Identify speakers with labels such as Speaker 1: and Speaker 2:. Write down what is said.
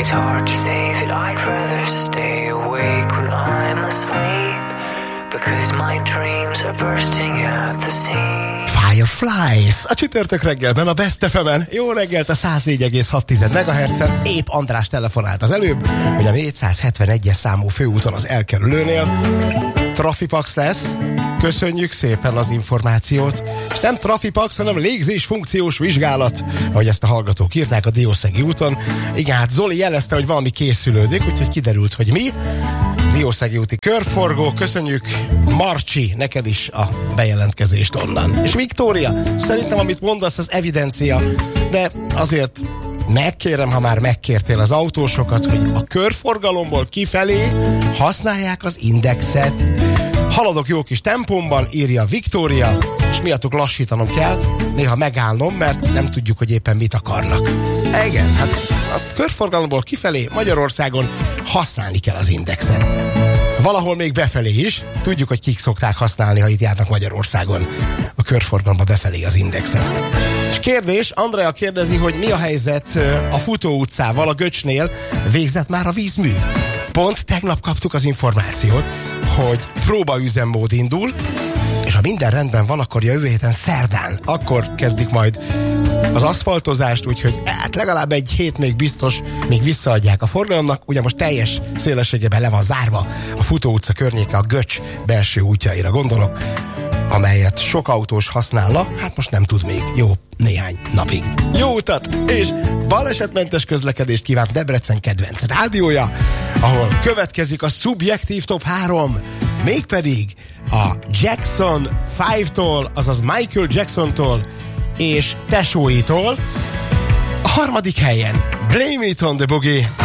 Speaker 1: It's hard to say that I'd rather stay awake when I'm asleep, because my dreams are bursting at the seams.
Speaker 2: Fireflies a csütörtök reggelben a Best FM-en. Jó reggelt a 104,6 MHz-en. Épp András telefonált az előbb, hogy a 471-es számú főúton az elkerülőnél trafipax lesz. Köszönjük szépen az információt. És nem trafipax, hanem légzés funkciós vizsgálat, ahogy ezt a hallgatók írták a Diószegi úton. Igen, hát Zoli jelezte, hogy valami készülődik, úgyhogy kiderült, hogy mi. Diószegi úti körforgó, köszönjük Marcsi, neked is a bejelentkezést onnan. És Viktória, szerintem amit mondasz, az evidencia, de azért megkérem, ha már megkértél az autósokat, hogy a körforgalomból kifelé használják az indexet. Haladok jó kis tempómban, írja Viktória, és miattuk lassítanom kell, néha megállnom, mert nem tudjuk, hogy éppen mit akarnak. Igen, hát a körforgalomból kifelé Magyarországon használni kell az indexet. Valahol még befelé is, tudjuk, hogy kik szokták használni, ha itt járnak Magyarországon a körforgalomba befelé az indexet. És kérdés, Andrea kérdezi, hogy mi a helyzet a Futó utcával, a Göcsnél, végzett már a vízmű? Pont tegnap kaptuk az információt, hogy próbaüzemmód indul, és ha minden rendben van, akkor jövő héten szerdán, akkor kezdik majd az aszfaltozást, úgyhogy hát legalább egy hét még biztos, még visszaadják a forgalomnak. Ugye most teljes szélességében le van zárva a Futó utca környéke, a Göcs belső útjaira gondolok, amelyet sok autós használna, hát most nem tud még jó néhány napig. Jó utat és balesetmentes közlekedést kíván Debrecen kedvenc rádiója, ahol következik a szubjektív top 3, mégpedig a Jackson 5-tól, azaz Michael Jacksontól és tesóitól. A harmadik helyen Blame It on the Boogie.